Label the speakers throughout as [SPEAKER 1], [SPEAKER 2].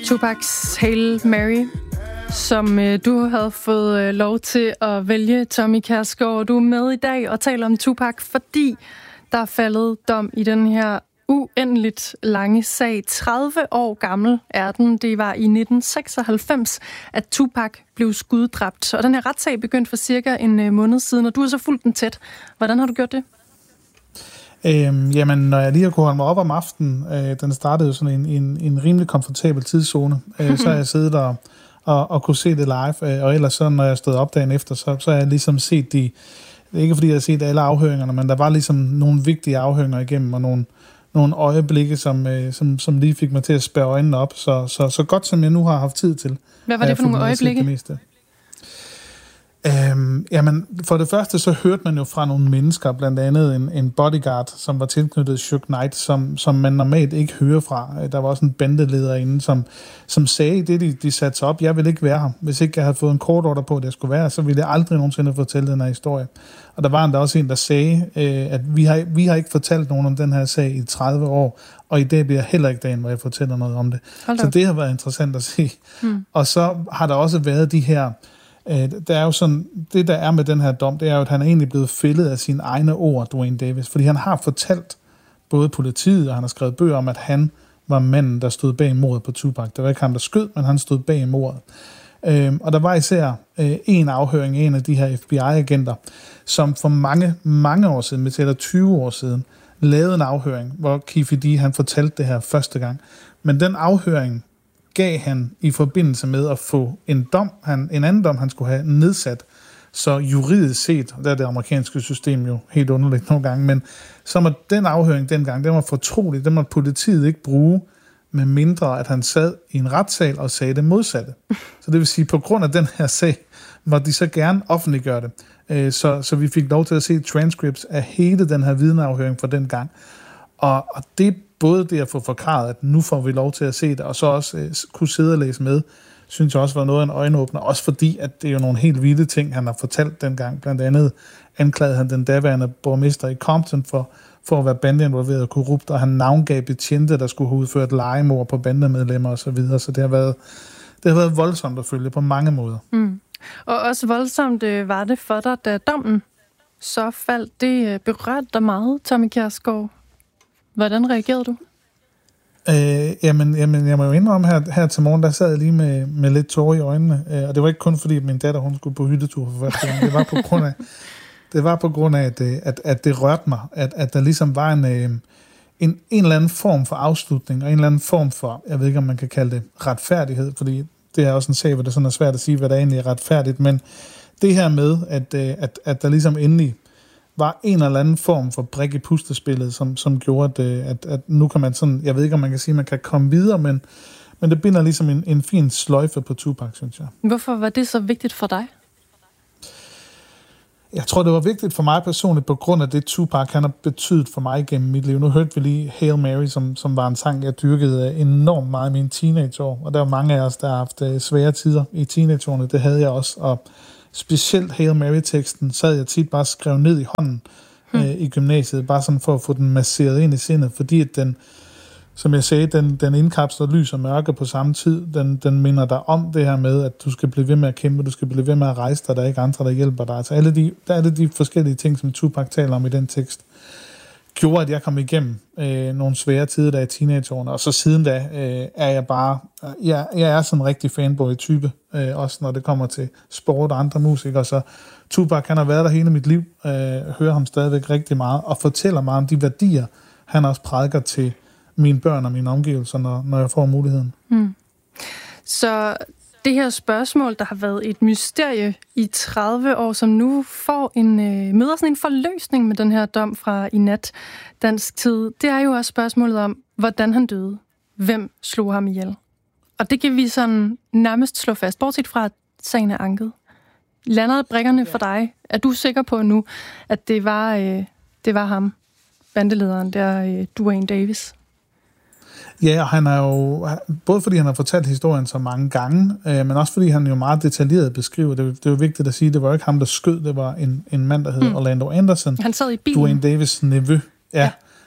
[SPEAKER 1] Tupacs Hail Mary, som du havde fået lov til at vælge, Tommy Kjærsgaard. Du er med i dag og taler om Tupac, fordi der er faldet dom i den her uendeligt lange sag. 30 år gammel er den. Det var i 1996, at Tupac blev skuddræbt. Og den her retssag begyndte for cirka en måned siden, og du har så fulgt den tæt. Hvordan har du gjort det?
[SPEAKER 2] Jamen, når jeg lige har kunnet holde mig op om aftenen, den startede jo sådan en rimelig komfortabel tidszone, så har jeg siddet og kunne se det live, og ellers så, når jeg stod op dagen efter, så har jeg ligesom set ikke fordi jeg har set alle afhøringerne, men der var ligesom nogle vigtige afhøringer igennem, og nogle øjeblikke, som lige fik mig til at spærre øjnene op, så godt som jeg nu har haft tid til.
[SPEAKER 1] Hvad var det for nogle øjeblikke?
[SPEAKER 2] Jamen, for det første så hørte man jo fra nogle mennesker, blandt andet en bodyguard, som var tilknyttet Suge Knight, som man normalt ikke hører fra. Der var også en bandeleder inde, som sagde det, de satte sig op. Jeg ville ikke være her. Hvis ikke jeg havde fået en kort ordre på, at jeg skulle være, så ville jeg aldrig nogensinde fortælle den her historie. Og der var endda også en, der sagde, at vi har ikke fortalt nogen om den her sag i 30 år, og i dag bliver heller ikke dagen, hvor jeg fortæller noget om det. Så det har været interessant at se. Og så har der også været de her... Der er jo sådan, det der er med den her dom, det er jo, at han er egentlig blevet fældet af sine egne ord, Duane Davis, fordi han har fortalt både politiet, og han har skrevet bøger om, at han var manden, der stod bag mordet på Tupac. Det var ikke ham, der skød, men han stod bag mordet. Og der var især en afhøring af en af de her FBI-agenter, som for mange, mange år siden, med 20 år siden, lavede en afhøring, hvor Keffe D, han fortalte det her første gang. Men den afhøring gav han i forbindelse med at få en anden dom, han skulle have nedsat. Så juridisk set, der er det amerikanske system jo helt underligt nogle gange, men så var den afhøring dengang, den var fortrolig, den måtte politiet ikke bruge, med mindre at han sad i en retssal og sagde det modsatte. Så det vil sige, på grund af den her sag, måtte de så gerne offentliggøre det. Så vi fik lov til at se transcripts af hele den her vidneafhøring fra den gang. Og det både det at få forklaret, at nu får vi lov til at se det, og så også kunne sidde og læse med, synes jeg også var noget af en øjenåbner, også fordi, at det er jo nogle helt vilde ting, han har fortalt dengang. Blandt andet anklagede han den daværende borgmester i Compton for at være bandeinvolveret og korrupt, og han navngav betjente, der skulle have udført legemord på bandemedlemmer og så videre, så det har været voldsomt at følge på mange måder.
[SPEAKER 1] Og også voldsomt var det for dig, da dommen så faldt. Det berørte dig meget, Tommy Kjærsgaard. Hvordan reagerede du?
[SPEAKER 2] Jamen, jeg må jo indrømme her til morgen, der sad jeg lige med lidt tårer i øjnene, og det var ikke kun fordi, at min datter, hun skulle på hyttetur for første gang. Det var på grund af, at det rørte mig, at der ligesom var en eller anden form for afslutning, og en eller anden form for, jeg ved ikke, om man kan kalde det retfærdighed, fordi det er også en sag, hvor det sådan er svært at sige, hvad der egentlig er retfærdigt, men det her med, at der ligesom endelig var en eller anden form for brik i puslespillet, som gjorde, at nu kan man sådan, jeg ved ikke, om man kan sige, at man kan komme videre, men det binder ligesom en fin sløjfe på Tupac, synes jeg.
[SPEAKER 1] Hvorfor var det så vigtigt for dig?
[SPEAKER 2] Jeg tror, det var vigtigt for mig personligt, på grund af det Tupac, han har betydet for mig gennem mit liv. Nu hørte vi lige Hail Mary, som var en sang, jeg dyrkede enormt meget i mine teenageår, og der var mange af os, der har haft svære tider i teenageårene, det havde jeg også, og specielt Hail Mary-teksten sad jeg tit bare skrevet ned i hånden i gymnasiet, bare sådan for at få den masseret ind i sindet, fordi at den, som jeg sagde, den indkapsler lys og mørke på samme tid. Den minder dig om det her med, at du skal blive ved med at kæmpe, du skal blive ved med at rejse dig, der er ikke andre, der hjælper dig. Altså alle de forskellige ting, som Tupac taler om i den tekst, gjorde, at jeg kom igennem nogle svære tider der i teenageårene, og så siden da er jeg bare, jeg er sådan en rigtig fanboy-type, også når det kommer til sport og andre musikere, så Tupac, han har været der hele mit liv, hører ham stadigvæk rigtig meget, og fortæller mig om de værdier, han også prædiker til mine børn og mine omgivelser, når jeg får muligheden.
[SPEAKER 1] Så det her spørgsmål, der har været et mysterie i 30 år, som nu møder sådan en forløsning med den her dom fra i nat dansk tid, det er jo også spørgsmålet om, hvordan han døde. Hvem slog ham ihjel? Og det kan vi sådan nærmest slå fast, bortset fra, at sagen er anket. Landede brikkerne for dig? Er du sikker på nu, at det var ham, bandelederen der, Duane Davis?
[SPEAKER 2] Ja, og han er jo, både fordi han har fortalt historien så mange gange, men også fordi han jo meget detaljeret beskriver, det er jo vigtigt at sige, det var ikke ham, der skød, det var en mand, der hed Orlando Anderson.
[SPEAKER 1] Han sad i bilen.
[SPEAKER 2] Duane Davis' nevø. Ja.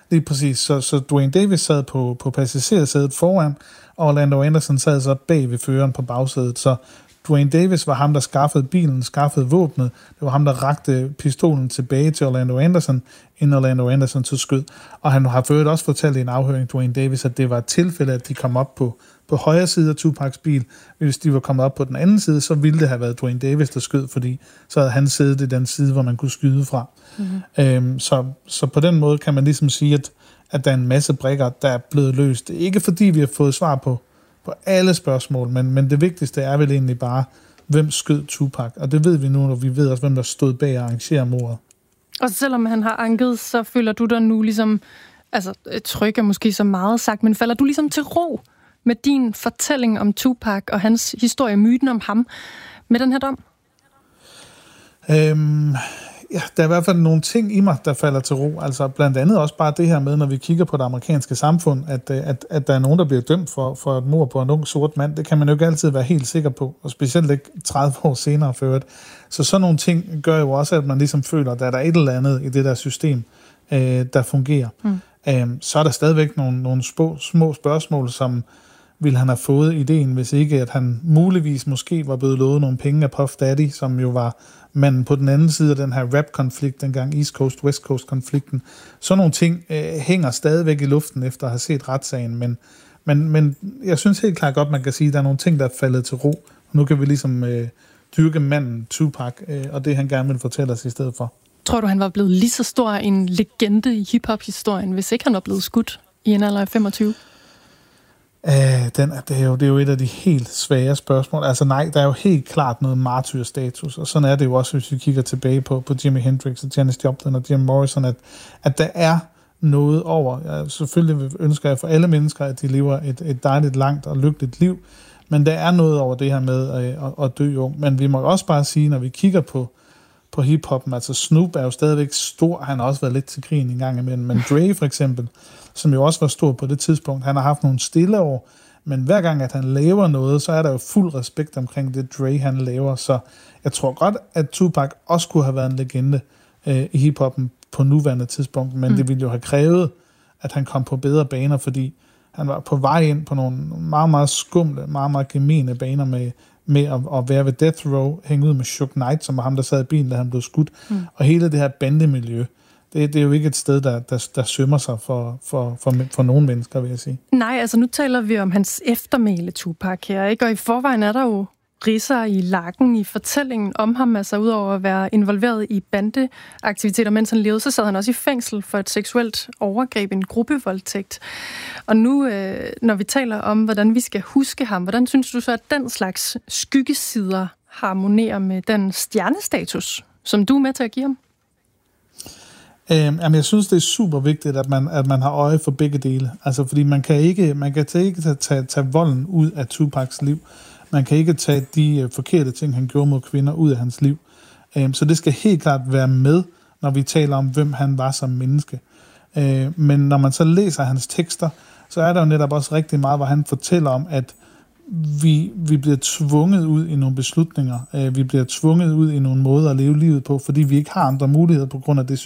[SPEAKER 2] Lige præcis. Så Duane Davis sad på passagersædet foran, og Orlando Anderson sad så bag ved føreren på bagsædet. Så Duane Davis var ham, der skaffede bilen, skaffede våbnet. Det var ham, der rakte pistolen tilbage til Orlando Anderson, inden Orlando Anderson tog skød. Og han har ført også fortalt i en afhøring, Duane Davis, at det var et tilfælde, at de kom op på højre side af Tupacs bil. Hvis de var kommet op på den anden side, så ville det have været Duane Davis, der skød, fordi så havde han siddet i den side, hvor man kunne skyde fra. Mm-hmm. Så på den måde kan man ligesom sige, at der er en masse brikker, der er blevet løst. Ikke fordi vi har fået svar på alle spørgsmål, men det vigtigste er vel egentlig bare, hvem skød Tupac. Og det ved vi nu, når vi ved også, hvem der stod bag at arrangere mordet. Og
[SPEAKER 1] selvom han har anket, så føler du dig nu ligesom, altså tryk er måske så meget sagt, men falder du ligesom til ro med din fortælling om Tupac og hans historie, myten om ham, med den her dom?
[SPEAKER 2] Ja, der er i hvert fald nogle ting i mig, der falder til ro. Altså blandt andet også bare det her med, når vi kigger på det amerikanske samfund, at der er nogen, der bliver dømt for et mord på en ung sort mand. Det kan man jo ikke altid være helt sikker på, og specielt ikke 30 år senere før det. Så sådan nogle ting gør jo også, at man ligesom føler, at der er et eller andet i det der system, der fungerer. Så er der stadigvæk nogle små spørgsmål, som ville han have fået ideen, hvis ikke at han muligvis måske var blevet lovet nogle penge af Puff Daddy, som jo var manden på den anden side af den her rap-konflikt, dengang East Coast-West Coast-konflikten. Sådan nogle ting hænger stadigvæk i luften efter at have set retssagen, men jeg synes helt klart godt, man kan sige, at der er nogle ting, der er faldet til ro. Nu kan vi ligesom dyrke manden Tupac, og det han gerne vil fortælle os i stedet for.
[SPEAKER 1] Tror du, han var blevet lige så stor en legende i hip-hop-historien, hvis ikke han var blevet skudt i en alder af 25?
[SPEAKER 2] Det er jo et af de helt svære spørgsmål. Altså nej, der er jo helt klart noget martyrstatus, og sådan er det jo også, hvis vi kigger tilbage på Jimi Hendrix og Janis Joplin og Jim Morrison, at der er noget over. Ja, selvfølgelig ønsker jeg for alle mennesker, at de lever et dejligt, langt og lykkeligt liv, men der er noget over det her med at dø ung. Men vi må også bare sige, når vi kigger på hiphoppen, altså Snoop er jo stadigvæk stor, han har også været lidt til krigen en gang imellem, men Dre for eksempel, som jo også var stor på det tidspunkt, han har haft nogle stille år, men hver gang, at han laver noget, så er der jo fuld respekt omkring det Dre, han laver, så jeg tror godt, at Tupac også kunne have været en legende i hiphoppen på nuværende tidspunkt, men det ville jo have krævet, at han kom på bedre baner, fordi han var på vej ind på nogle meget, meget skumle, meget, meget gemene baner med at være ved death row, hænge ud med Suge Knight, som var ham, der sad i bilen, da han blev skudt, og hele det her bandemiljø. Det er jo ikke et sted, der sømmer sig for nogle mennesker, vil jeg sige.
[SPEAKER 1] Nej, altså nu taler vi om hans eftermæle Tupac her, ikke? Og i forvejen er der jo ridser i lakken i fortællingen om ham, altså udover at være involveret i bandeaktiviteter, mens han levede, så sad han også i fængsel for et seksuelt overgreb, en gruppevoldtægt. Og nu, når vi taler om, hvordan vi skal huske ham, hvordan synes du så, at den slags skyggesider harmonerer med den stjernestatus, som du er med til at give ham?
[SPEAKER 2] Jamen, jeg synes, det er super vigtigt, at man har øje for begge dele. Altså, fordi man kan ikke tage volden ud af Tupacs liv. Man kan ikke tage de forkerte ting, han gjorde mod kvinder, ud af hans liv. Så det skal helt klart være med, når vi taler om, hvem han var som menneske. Men når man så læser hans tekster, så er der jo netop også rigtig meget, hvor han fortæller om, at vi bliver tvunget ud i nogle beslutninger. Vi bliver tvunget ud i nogle måder at leve livet på, fordi vi ikke har andre muligheder på grund af det